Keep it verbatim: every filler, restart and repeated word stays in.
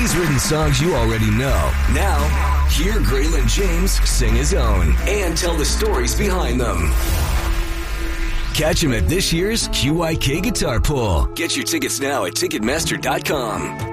He's written songs you already know. Now, hear Graylin James sing his own and tell the stories behind them. Catch him at this year's Q I K Guitar Pull. Get your tickets now at Ticketmaster dot com.